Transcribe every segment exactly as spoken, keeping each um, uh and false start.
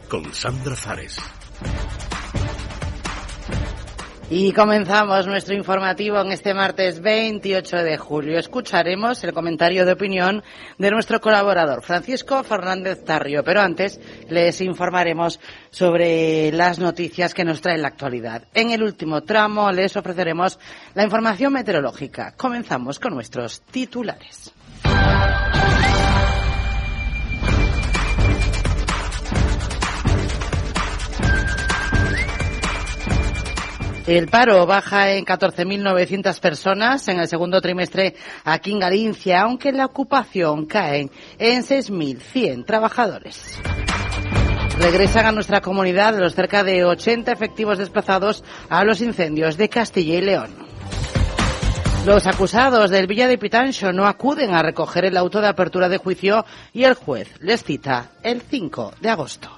con Sandra Zares. Y comenzamos nuestro informativo en este martes veintiocho de julio. Escucharemos el comentario de opinión de nuestro colaborador Francisco Fernández Tarrio, pero antes les informaremos sobre las noticias que nos trae la actualidad. En el último tramo les ofreceremos la información meteorológica. Comenzamos con nuestros titulares. El paro baja en catorce mil novecientas personas en el segundo trimestre aquí en Galicia, aunque la ocupación cae en seis mil cien trabajadores. Regresan a nuestra comunidad los cerca de ochenta efectivos desplazados a los incendios de Castilla y León. Los acusados del Villa de Pitanxo no acuden a recoger el auto de apertura de juicio y el juez les cita el cinco de agosto.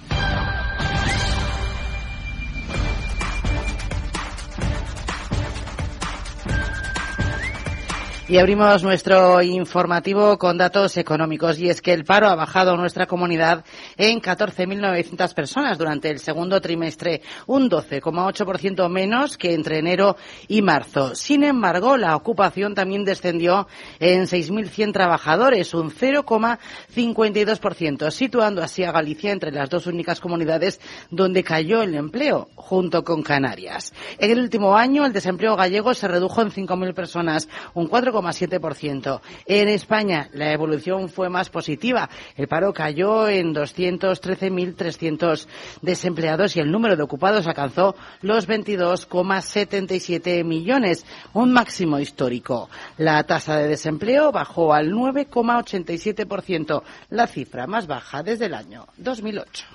Y abrimos nuestro informativo con datos económicos, y es que el paro ha bajado en nuestra comunidad en catorce mil novecientas personas durante el segundo trimestre, un doce coma ocho por ciento menos que entre enero y marzo. Sin embargo, la ocupación también descendió en seis mil cien trabajadores, un cero coma cincuenta y dos por ciento, situando así a Galicia entre las dos únicas comunidades donde cayó el empleo, junto con Canarias. En el último año, el desempleo gallego se redujo en cinco mil personas, un cuatro coma siete por ciento. En España la evolución fue más positiva. El paro cayó en doscientos trece mil trescientos desempleados y el número de ocupados alcanzó los veintidós coma setenta y siete millones, un máximo histórico. La tasa de desempleo bajó al nueve coma ochenta y siete por ciento, la cifra más baja desde el año dos mil ocho.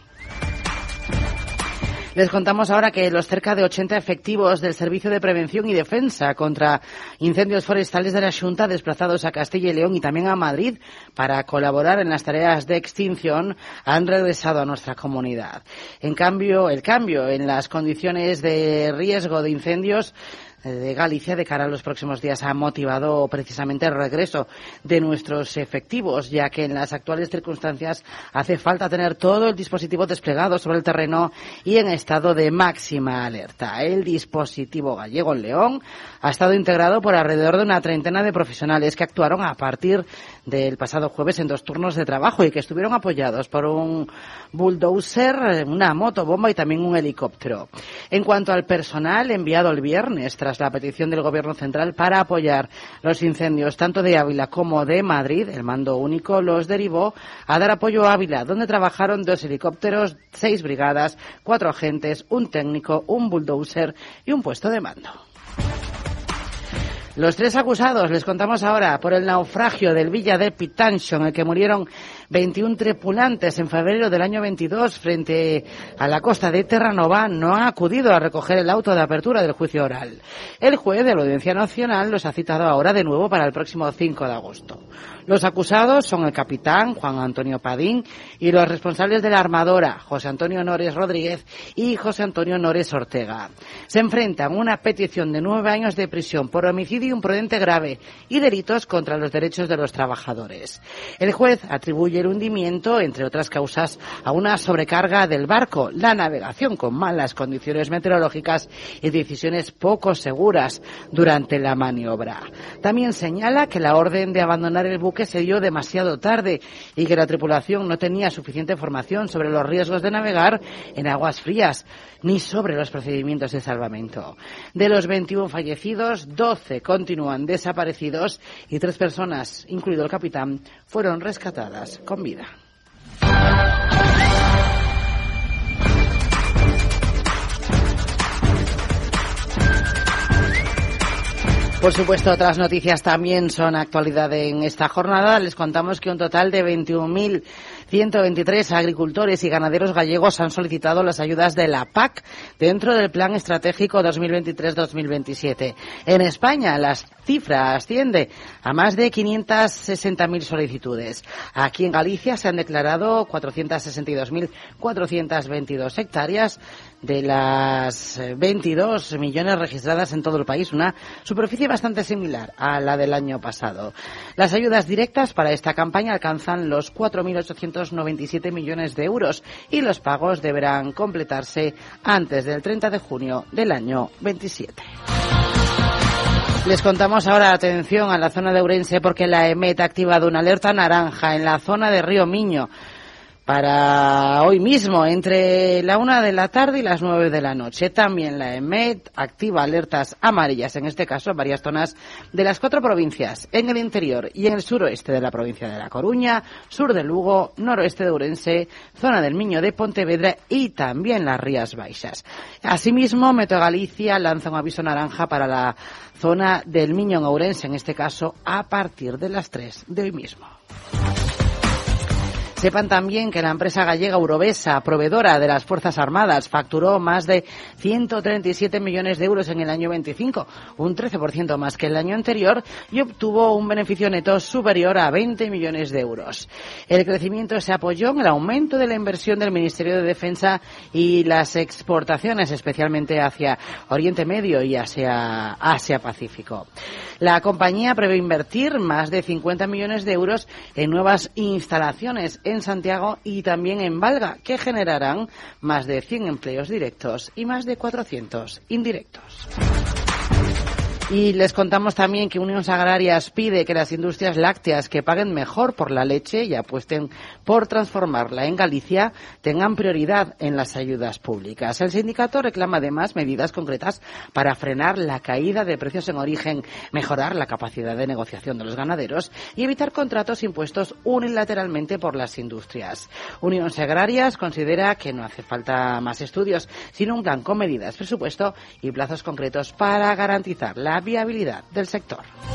Les contamos ahora que los cerca de ochenta efectivos del Servicio de Prevención y Defensa contra Incendios Forestales de la Xunta, desplazados a Castilla y León y también a Madrid para colaborar en las tareas de extinción, han regresado a nuestra comunidad. En cambio, el cambio en las condiciones de riesgo de incendios de Galicia de cara a los próximos días ha motivado precisamente el regreso de nuestros efectivos, ya que en las actuales circunstancias hace falta tener todo el dispositivo desplegado sobre el terreno y en estado de máxima alerta. El dispositivo gallego en León ha estado integrado por alrededor de una treintena de profesionales que actuaron a partir del pasado jueves en dos turnos de trabajo y que estuvieron apoyados por un bulldozer, una motobomba y también un helicóptero. En cuanto al personal enviado el viernes tras la petición del Gobierno central para apoyar los incendios tanto de Ávila como de Madrid, el mando único los derivó a dar apoyo a Ávila, donde trabajaron dos helicópteros, seis brigadas, cuatro agentes, un técnico, un bulldozer y un puesto de mando. Los tres acusados, les contamos ahora, por el naufragio del Villa de Pitanxo, en el que murieron veintiún tripulantes en febrero del año veintidós frente a la costa de Terranova, no han acudido a recoger el auto de apertura del juicio oral. El juez de la Audiencia Nacional los ha citado ahora de nuevo para el próximo cinco de agosto. Los acusados son el capitán Juan Antonio Padín y los responsables de la armadora, José Antonio Nores Rodríguez y José Antonio Nores Ortega. Se enfrentan a una petición de nueve años de prisión por homicidio imprudente grave y delitos contra los derechos de los trabajadores. El juez atribuye el hundimiento, entre otras causas, a una sobrecarga del barco, la navegación con malas condiciones meteorológicas y decisiones poco seguras durante la maniobra. También señala que la orden de abandonar el buque se dio demasiado tarde y que la tripulación no tenía suficiente información sobre los riesgos de navegar en aguas frías ni sobre los procedimientos de salvamento. De los veintiún fallecidos, doce continúan desaparecidos y tres personas, incluido el capitán, fueron rescatadas con vida. Por supuesto, otras noticias también son actualidad en esta jornada. Les contamos que un total de veintiún mil ciento veintitrés agricultores y ganaderos gallegos han solicitado las ayudas de la P A C dentro del Plan Estratégico dos mil veintitrés dos mil veintisiete. En España, la cifra asciende a más de quinientas sesenta mil solicitudes. Aquí en Galicia se han declarado cuatrocientas sesenta y dos mil cuatrocientas veintidós hectáreas de las veintidós millones registradas en todo el país, una superficie bastante similar a la del año pasado. Las ayudas directas para esta campaña alcanzan los cuatro mil ochocientos noventa y siete millones de euros y los pagos deberán completarse antes del treinta de junio del año veintisiete. Les contamos ahora, atención, a la zona de Ourense, porque la EMET ha activado una alerta naranja en la zona de Río Miño para hoy mismo, entre la una de la tarde y las nueve de la noche. También la EMET activa alertas amarillas, en este caso en varias zonas de las cuatro provincias, en el interior y en el suroeste de la provincia de La Coruña, sur de Lugo, noroeste de Ourense, zona del Miño de Pontevedra y también las Rías Baixas. Asimismo, Meteo Galicia lanza un aviso naranja para la zona del Miño en Ourense, en este caso a partir de las tres de hoy mismo. Sepan también que la empresa gallega Eurovesa, proveedora de las Fuerzas Armadas, facturó más de ciento treinta y siete millones de euros en el año veinticinco, un trece por ciento más que el año anterior, y obtuvo un beneficio neto superior a veinte millones de euros. El crecimiento se apoyó en el aumento de la inversión del Ministerio de Defensa y las exportaciones, especialmente hacia Oriente Medio y hacia Asia-Pacífico. La compañía prevé invertir más de cincuenta millones de euros en nuevas instalaciones en Santiago y también en Valga, que generarán más de cien empleos directos y más de cuatrocientos indirectos. Y les contamos también que Unión Agrarias pide que las industrias lácteas que paguen mejor por la leche y apuesten por transformarla en Galicia tengan prioridad en las ayudas públicas. El sindicato reclama además medidas concretas para frenar la caída de precios en origen, mejorar la capacidad de negociación de los ganaderos y evitar contratos impuestos unilateralmente por las industrias. Unión Agrarias considera que no hace falta más estudios, sino un plan con medidas, presupuesto y plazos concretos para garantizar la viabilidad del sector.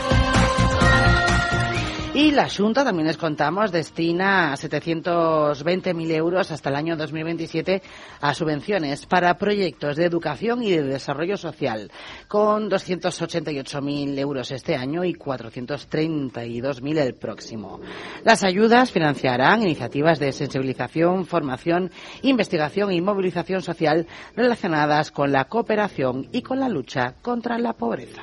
Y la Xunta, también les contamos, destina setecientos veinte mil euros hasta el año dos mil veintisiete a subvenciones para proyectos de educación y de desarrollo social, con doscientos ochenta y ocho mil euros este año y cuatrocientos treinta y dos mil el próximo. Las ayudas financiarán iniciativas de sensibilización, formación, investigación y movilización social relacionadas con la cooperación y con la lucha contra la pobreza.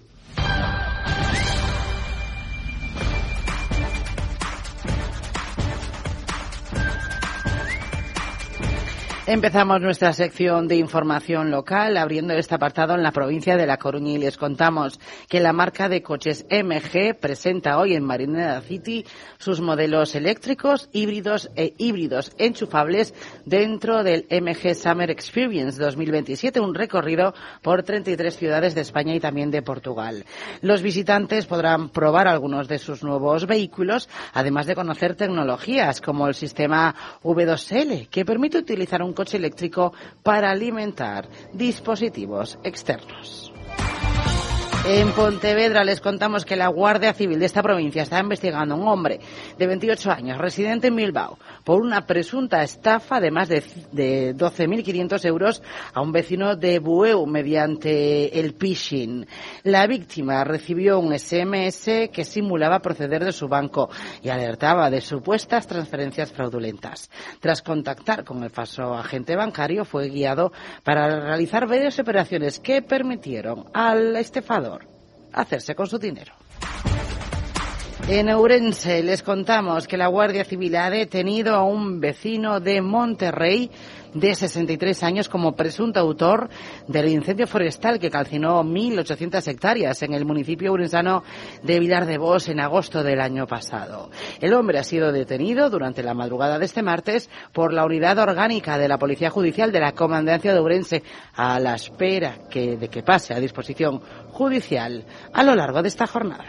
Empezamos nuestra sección de información local abriendo este apartado en la provincia de La Coruña y les contamos que la marca de coches M G presenta hoy en Marineda City sus modelos eléctricos, híbridos e híbridos enchufables dentro del M G Summer Experience dos mil veintisiete, un recorrido por treinta y tres ciudades de España y también de Portugal. Los visitantes podrán probar algunos de sus nuevos vehículos, además de conocer tecnologías como el sistema V dos L, que permite utilizar un coche eléctrico para alimentar dispositivos externos. En Pontevedra les contamos que la Guardia Civil de esta provincia está investigando a un hombre de veintiocho años, residente en Bilbao, por una presunta estafa de más de, de doce mil quinientos euros a un vecino de Bueu mediante el phishing. La víctima recibió un S M S que simulaba proceder de su banco y alertaba de supuestas transferencias fraudulentas. Tras contactar con el falso agente bancario, fue guiado para realizar varias operaciones que permitieron al estafador hacerse con su dinero. En Ourense les contamos que la Guardia Civil ha detenido a un vecino de Monterrey de sesenta y tres años como presunto autor del incendio forestal que calcinó mil ochocientas hectáreas en el municipio ourensano de Vilar de Bos en agosto del año pasado. El hombre ha sido detenido durante la madrugada de este martes por la unidad orgánica de la Policía Judicial de la Comandancia de Ourense, a la espera que, de que pase a disposición judicial a lo largo de esta jornada.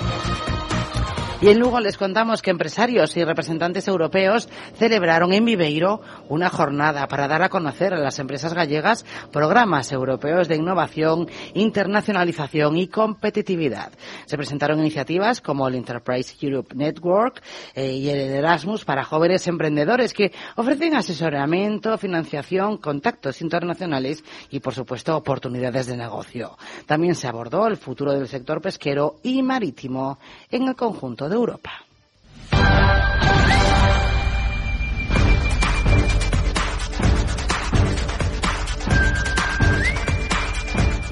Y en Lugo les contamos que empresarios y representantes europeos celebraron en Viveiro una jornada para dar a conocer a las empresas gallegas programas europeos de innovación, internacionalización y competitividad. Se presentaron iniciativas como el Enterprise Europe Network eh, y el Erasmus para jóvenes emprendedores que ofrecen asesoramiento, financiación, contactos internacionales y, por supuesto, oportunidades de negocio. También se abordó el futuro del sector pesquero y marítimo en el conjunto de Europa.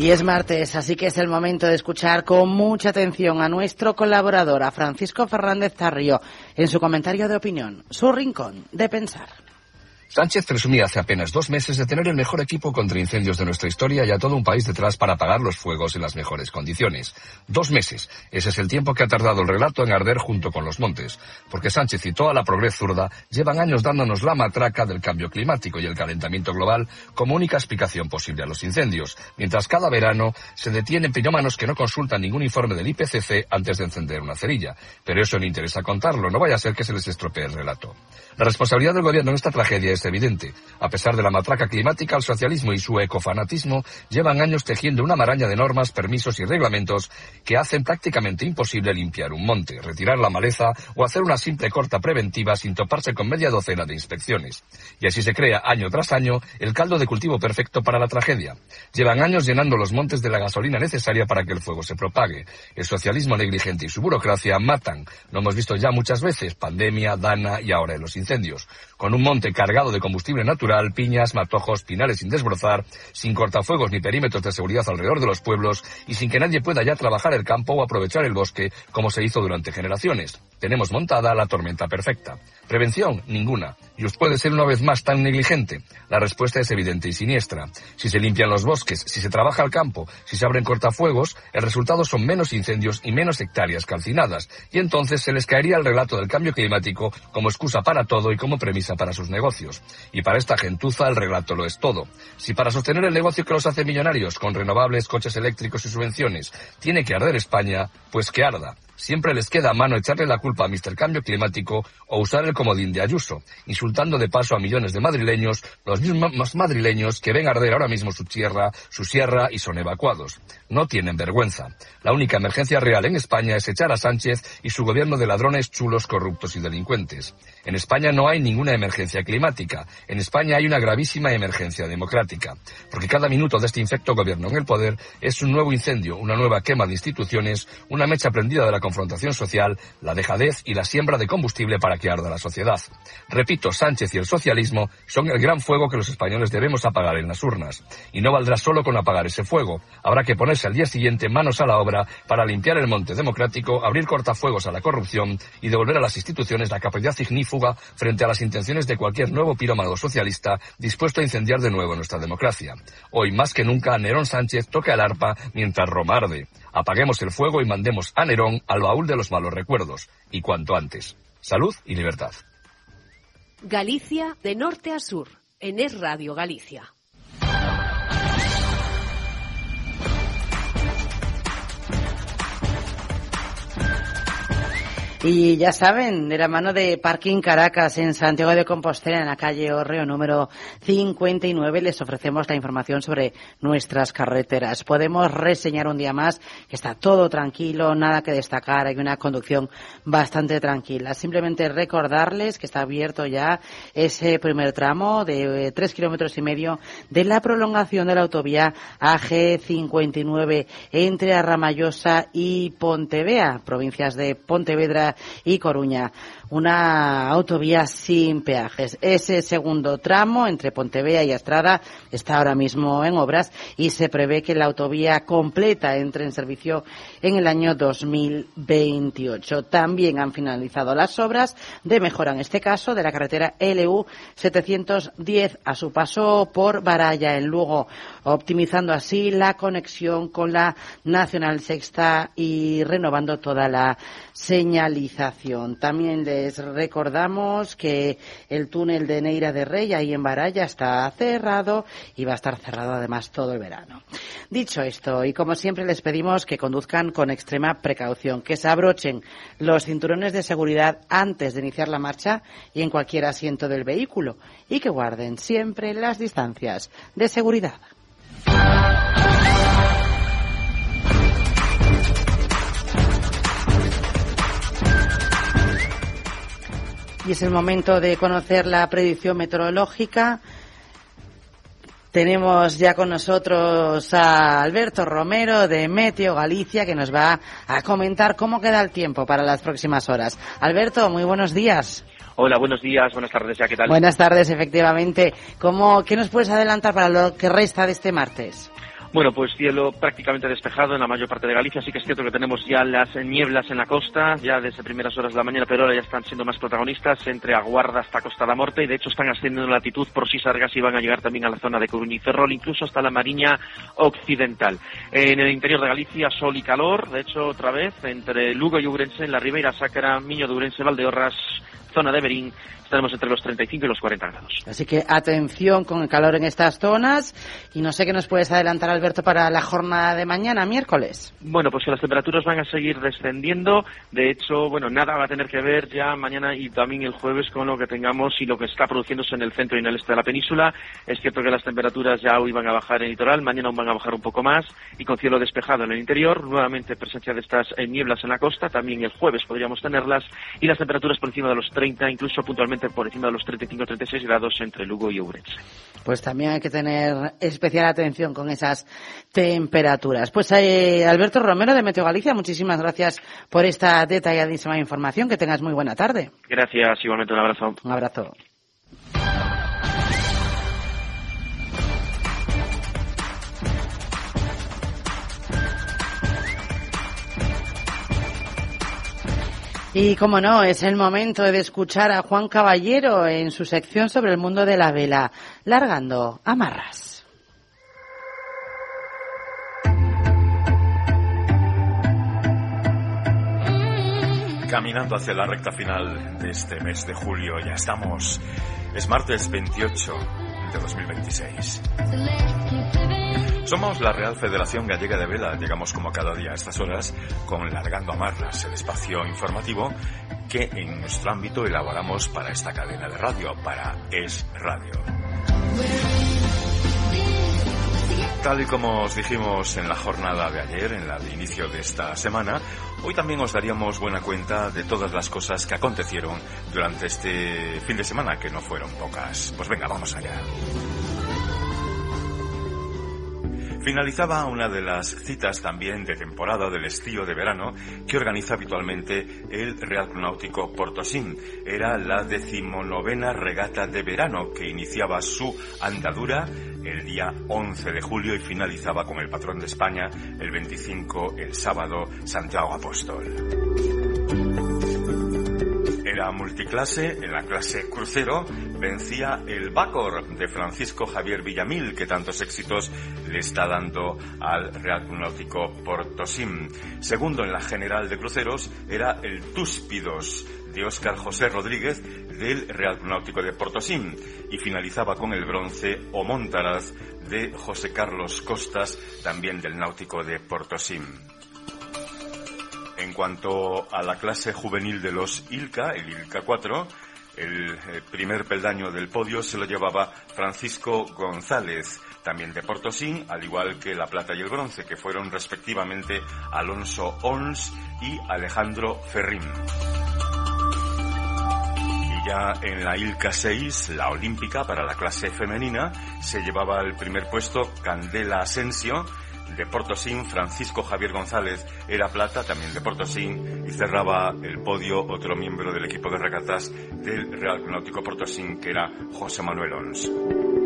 Y es martes, así que es el momento de escuchar con mucha atención a nuestro colaborador, a Francisco Fernández Tarrio, en su comentario de opinión, su rincón de pensar. Sánchez presumía hace apenas dos meses de tener el mejor equipo contra incendios de nuestra historia y a todo un país detrás para apagar los fuegos en las mejores condiciones. Dos meses. Ese es el tiempo que ha tardado el relato en arder junto con los montes. Porque Sánchez y toda la progres zurda llevan años dándonos la matraca del cambio climático y el calentamiento global como única explicación posible a los incendios, mientras cada verano se detienen pirómanos que no consultan ningún informe del I P C C antes de encender una cerilla. Pero eso no interesa contarlo, no vaya a ser que se les estropee el relato. La responsabilidad del gobierno en esta tragedia es evidente. A pesar de la matraca climática, el socialismo y su ecofanatismo llevan años tejiendo una maraña de normas, permisos y reglamentos que hacen prácticamente imposible limpiar un monte, retirar la maleza o hacer una simple corta preventiva sin toparse con media docena de inspecciones. Y así se crea, año tras año, el caldo de cultivo perfecto para la tragedia. Llevan años llenando los montes de la gasolina necesaria para que el fuego se propague. El socialismo negligente y su burocracia matan. Lo hemos visto ya muchas veces, pandemia, Dana y ahora en los incendios. Con un monte cargado de combustible natural, piñas, matojos, pinares sin desbrozar, sin cortafuegos ni perímetros de seguridad alrededor de los pueblos y sin que nadie pueda ya trabajar el campo o aprovechar el bosque como se hizo durante generaciones. Tenemos montada la tormenta perfecta. Prevención, ninguna. ¿Y os puede ser una vez más tan negligente? La respuesta es evidente y siniestra. Si se limpian los bosques, si se trabaja el campo, si se abren cortafuegos, el resultado son menos incendios y menos hectáreas calcinadas. Y entonces se les caería el relato del cambio climático como excusa para todo y como premisa para sus negocios. Y para esta gentuza el relato lo es todo. Si para sostener el negocio que los hace millonarios con renovables, coches eléctricos y subvenciones tiene que arder España, pues que arda. Siempre les queda a mano echarle la culpa a mister Cambio Climático o usar el comodín de Ayuso, insultando de paso a millones de madrileños, los mismos madrileños que ven arder ahora mismo su tierra, su sierra y son evacuados. No tienen vergüenza. La única emergencia real en España es echar a Sánchez y su gobierno de ladrones, chulos, corruptos y delincuentes. En España no hay ninguna emergencia climática. En España hay una gravísima emergencia democrática. Porque cada minuto de este infecto gobierno en el poder es un nuevo incendio, una nueva quema de instituciones, una mecha prendida de la confrontación social, la dejadez y la siembra de combustible para que arda la sociedad. Repito, Sánchez y el socialismo son el gran fuego que los españoles debemos apagar en las urnas. Y no valdrá solo con apagar ese fuego. Habrá que ponerse al día siguiente manos a la obra para limpiar el monte democrático, abrir cortafuegos a la corrupción y devolver a las instituciones la capacidad ignífuga frente a las intenciones de cualquier nuevo pirómano socialista dispuesto a incendiar de nuevo nuestra democracia. Hoy, más que nunca, Nerón Sánchez toca el arpa mientras Roma arde. Apaguemos el fuego y mandemos a Nerón al baúl de los malos recuerdos. Y cuanto antes. Salud y libertad. Galicia de norte a sur, en Es Radio Galicia. Y ya saben, de la mano de Parking Caracas en Santiago de Compostela, en la calle Orreo número cincuenta y nueve, les ofrecemos la información sobre nuestras carreteras. Podemos reseñar un día más que está todo tranquilo, nada que destacar, hay una conducción bastante tranquila. Simplemente recordarles que está abierto ya ese primer tramo de tres kilómetros y medio de la prolongación de la autovía A G cincuenta y nueve entre Arramallosa y Pontevea, provincias de Pontevedra y Coruña. Una autovía sin peajes. Ese segundo tramo entre Pontevea y Estrada está ahora mismo en obras y se prevé que la autovía completa entre en servicio en el año dos mil veintiocho. También han finalizado las obras de mejora, en este caso, de la carretera L U setecientos diez a su paso por Baralla, en Lugo, optimizando así la conexión con la Nacional Sexta y renovando toda la señalización. También les recordamos que el túnel de Neira de Rey, ahí en Baralla, está cerrado y va a estar cerrado además todo el verano. Dicho esto, y como siempre les pedimos que conduzcan con extrema precaución, que se abrochen los cinturones de seguridad antes de iniciar la marcha y en cualquier asiento del vehículo, y que guarden siempre las distancias de seguridad. Y es el momento de conocer la predicción meteorológica. Tenemos ya con nosotros a Alberto Romero de Meteo Galicia, que nos va a comentar cómo queda el tiempo para las próximas horas. Alberto, muy buenos días. Hola, buenos días, buenas tardes, ¿ya qué tal? Buenas tardes, efectivamente. ¿Cómo, qué nos puedes adelantar para lo que resta de este martes? Bueno, pues cielo prácticamente despejado en la mayor parte de Galicia. Sí que es cierto que tenemos ya las nieblas en la costa, ya desde primeras horas de la mañana, pero ahora ya están siendo más protagonistas entre a Guarda hasta Costa da Morte, y de hecho están ascendiendo en latitud por si Sargas y van a llegar también a la zona de Coruña y Ferrol, incluso hasta la Mariña Occidental. En el interior de Galicia, sol y calor, de hecho otra vez, entre Lugo y Ourense, en la Ribeira Sacra, Miño de Ourense, Valdeorras, zona de Berín, estaremos entre los treinta y cinco y los cuarenta grados. Así que atención con el calor en estas zonas. Y no sé qué nos puedes adelantar, Alberto, para la jornada de mañana, miércoles. Bueno, pues que las temperaturas van a seguir descendiendo. De hecho, bueno, nada va a tener que ver ya mañana y también el jueves con lo que tengamos y lo que está produciéndose en el centro y en el este de la península. Es cierto que las temperaturas ya hoy van a bajar en el litoral, mañana aún van a bajar un poco más, y con cielo despejado en el interior. Nuevamente presencia de estas eh, nieblas en la costa. También el jueves podríamos tenerlas, y las temperaturas por encima de los treinta, incluso puntualmente por encima de los treinta y cinco a treinta y seis grados entre Lugo y Ourense. Pues también hay que tener especial atención con esas temperaturas. Pues eh, Alberto Romero de Meteo Galicia, muchísimas gracias por esta detalladísima información. Que tengas muy buena tarde. Gracias, igualmente un abrazo. Un abrazo. Y como no, es el momento de escuchar a Juan Caballero en su sección sobre el mundo de la vela, largando amarras. Caminando hacia la recta final de este mes de julio, ya estamos. Es martes veintiocho de dos mil veintiséis. Somos la Real Federación Gallega de Vela. Llegamos como cada día a estas horas con Largando Amarras, el espacio informativo que en nuestro ámbito elaboramos para esta cadena de radio, para Es Radio. Tal y como os dijimos en la jornada de ayer, en la de inicio de esta semana, hoy también os daríamos buena cuenta de todas las cosas que acontecieron durante este fin de semana, que no fueron pocas. Pues venga, vamos allá. Finalizaba una de las citas también de temporada del estío de verano que organiza habitualmente el Real Club Náutico Portosín. Era la decimonovena regata de verano que iniciaba su andadura el día once de julio y finalizaba con el patrón de España el veinticinco, el sábado, Santiago Apóstol. Era multiclase. En la clase crucero vencía el Bacor de Francisco Javier Villamil, que tantos éxitos le está dando al Real Club Náutico Portosín. Segundo en la general de cruceros era el Túspidos de Óscar José Rodríguez del Real Club Náutico de Portosín, y finalizaba con el bronce O Montaraz de José Carlos Costas, también del Náutico de Portosín. En cuanto a la clase juvenil de los Ilca, el Ilca cuatro, el primer peldaño del podio se lo llevaba Francisco González, también de Portosín, al igual que la plata y el bronce, que fueron respectivamente Alonso Ons y Alejandro Ferrín. Y ya en la Ilca seis, la olímpica, para la clase femenina, se llevaba el primer puesto Candela Asensio, de Portosín. Francisco Javier González era plata, también de Portosín, y cerraba el podio otro miembro del equipo de regatas del Real Club Náutico Portosín, que era José Manuel Ons.